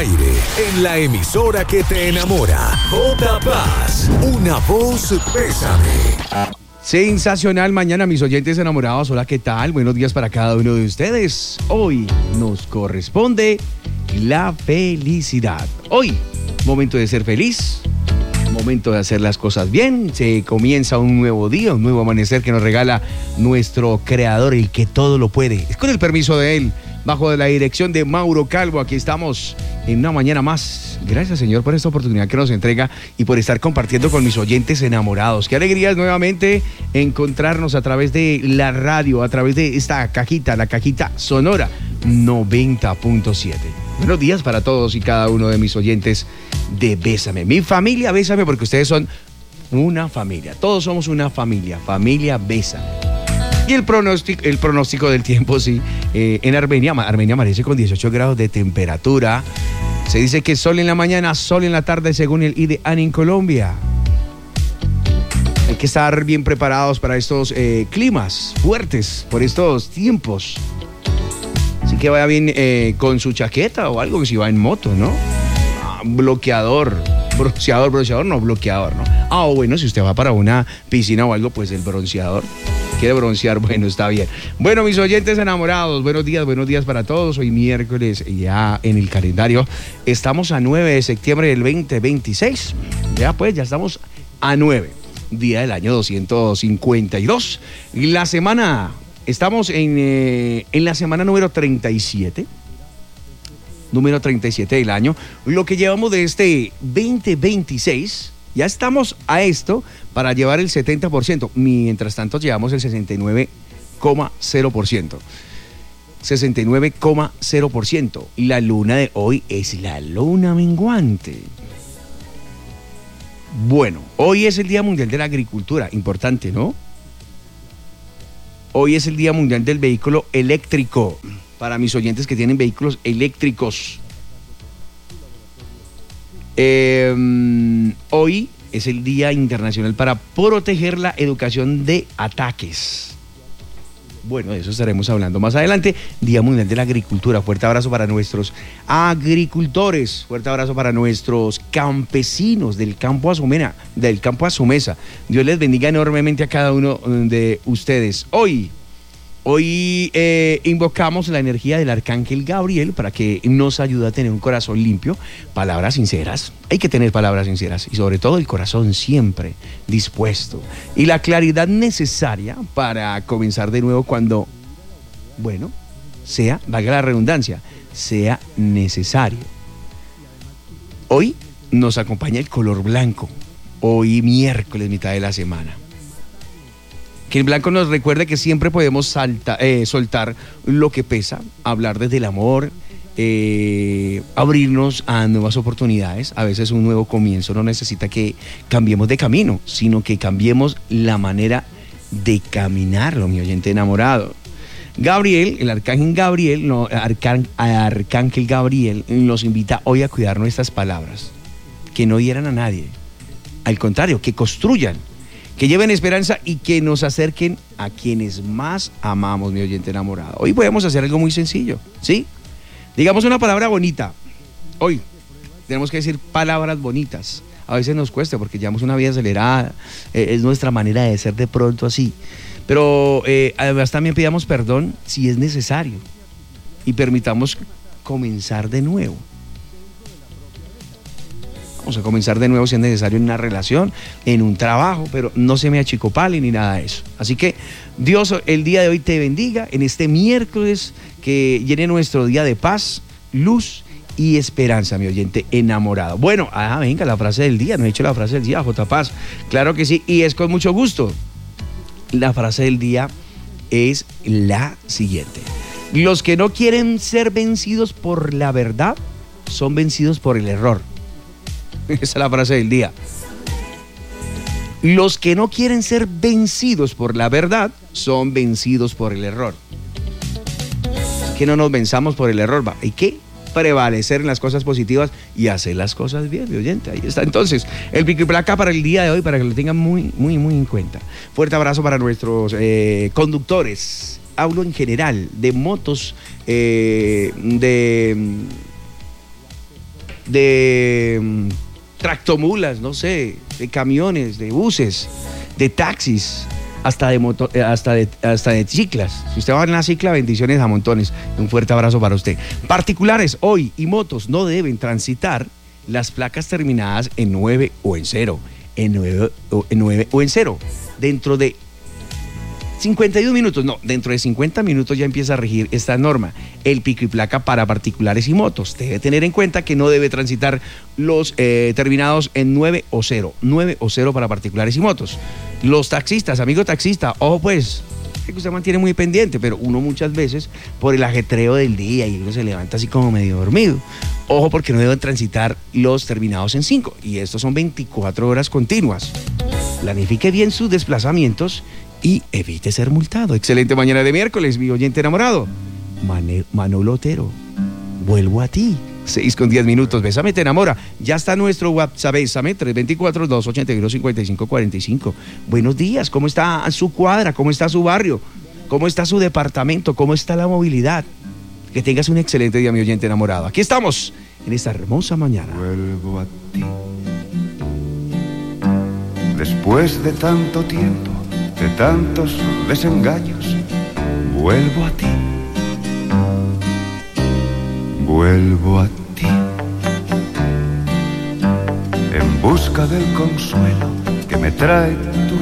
aire, en la emisora que te enamora. J Paz, una voz Bésame. Sensacional mañana, mis oyentes enamorados. Hola, ¿qué tal? Buenos días para cada uno de ustedes. Hoy nos corresponde la felicidad. Hoy, momento de ser feliz, momento de hacer las cosas bien. Se comienza un nuevo día, un nuevo amanecer que nos regala nuestro creador, el que todo lo puede. Es con el permiso de él, bajo la dirección de Mauro Calvo. Aquí estamos en una mañana más. Gracias, Señor, por esta oportunidad que nos entrega y por estar compartiendo con mis oyentes enamorados. Qué alegría es nuevamente encontrarnos a través de la radio, a través de esta cajita, la cajita sonora 90.7. Buenos días para todos y cada uno de mis oyentes de Bésame. Mi familia Bésame, porque ustedes son una familia. Todos somos una familia. Familia Bésame. Y el pronóstico del tiempo, sí. En Armenia amanece con 18 grados de temperatura. Se dice que sol en la mañana, sol en la tarde, según el IDEAN en Colombia. Hay que estar bien preparados para estos climas fuertes, por estos tiempos. Así que vaya bien con su chaqueta o algo, que si va en moto, ¿no? Bloqueador. Bronceador, no bloqueador, ¿no? Bueno, si usted va para una piscina o algo, pues el bronceador. Quiere broncear, bueno, está bien. Bueno, mis oyentes enamorados, buenos días para todos. Hoy miércoles, ya en el calendario, estamos a 9 de septiembre del 2026. Ya estamos a 9, día del año 252. La semana, estamos en la semana número 37. Número 37 del año. Lo que llevamos de este 2026... Ya estamos a esto para llevar el 70%. Mientras tanto, llevamos el 69,0%. 69,0%. Y la luna de hoy es la luna menguante. Bueno, hoy es el Día Mundial de la Agricultura. Importante, ¿no? Hoy es el Día Mundial del Vehículo Eléctrico. Para mis oyentes que tienen vehículos eléctricos. Hoy es el Día Internacional para proteger la educación de ataques. Bueno, de eso estaremos hablando más adelante. Día Mundial de la Agricultura. Fuerte abrazo para nuestros agricultores. Fuerte abrazo para nuestros campesinos del campo a su mesa. Dios les bendiga enormemente a cada uno de ustedes. Hoy invocamos la energía del Arcángel Gabriel para que nos ayude a tener un corazón limpio, palabras sinceras. Hay que tener palabras sinceras y sobre todo el corazón siempre dispuesto y la claridad necesaria para comenzar de nuevo cuando, valga la redundancia, sea necesario. Hoy nos acompaña el color blanco, hoy miércoles, mitad de la semana. Que el blanco nos recuerde que siempre podemos soltar lo que pesa, hablar desde el amor, abrirnos a nuevas oportunidades. A veces un nuevo comienzo no necesita que cambiemos de camino, sino que cambiemos la manera de caminarlo, mi oyente enamorado. Gabriel, el Arcángel Gabriel nos invita hoy a cuidar nuestras palabras, que no hieran a nadie, al contrario, que construyan, que lleven esperanza y que nos acerquen a quienes más amamos, mi oyente enamorado. Hoy podemos hacer algo muy sencillo, ¿sí? Digamos una palabra bonita. Hoy tenemos que decir palabras bonitas. A veces nos cuesta porque llevamos una vida acelerada, es nuestra manera de ser de pronto así. Pero además también pidamos perdón si es necesario y permitamos comenzar de nuevo. Vamos a comenzar de nuevo si es necesario en una relación, en un trabajo, pero no se me achicopale ni nada de eso. Así que Dios el día de hoy te bendiga en este miércoles, que llene nuestro día de paz, luz y esperanza, mi oyente enamorado. Bueno, venga, la frase del día. No he hecho la frase del día, J. Paz. Claro que sí, y es con mucho gusto. La frase del día es la siguiente: los que no quieren ser vencidos por la verdad son vencidos por el error. Esa es la frase del día. Los que no quieren ser vencidos por la verdad son vencidos por el error. Que no nos venzamos por el error, hay que prevalecer en las cosas positivas y hacer las cosas bien, mi oyente. Ahí está entonces el pico y placa para el día de hoy, para que lo tengan muy en cuenta. Fuerte abrazo para nuestros conductores. Hablo en general de motos, de de tractomulas, no sé, de camiones, de buses, de taxis, hasta de ciclas. Si usted va en la cicla, bendiciones a montones. Un fuerte abrazo para usted. Particulares hoy y motos no deben transitar las placas terminadas en 9 o en 0. En 9 o en 0. Dentro de 52 minutos, no, dentro de 50 minutos ya empieza a regir esta norma. El pico y placa para particulares y motos. Debe tener en cuenta que no debe transitar los terminados en 9 o 0. 9 o 0 para particulares y motos. Los taxistas, amigo taxista, ojo pues, que usted mantiene muy pendiente, pero uno muchas veces por el ajetreo del día y uno se levanta así como medio dormido. Ojo porque no deben transitar los terminados en 5 y estos son 24 horas continuas. Planifique bien sus desplazamientos y evite ser multado. Excelente mañana de miércoles, mi oyente enamorado. Manolo Otero, vuelvo a ti. 6:10. Bésame, te enamora. Ya está nuestro WhatsApp, Bésame, 324-281-5545. Buenos días, ¿cómo está su cuadra? ¿Cómo está su barrio? ¿Cómo está su departamento? ¿Cómo está la movilidad? Que tengas un excelente día, mi oyente enamorado. Aquí estamos, en esta hermosa mañana. Vuelvo a ti. Después de tanto tiempo, de tantos desengaños, vuelvo a ti. Vuelvo a ti, en busca del consuelo que me trae tu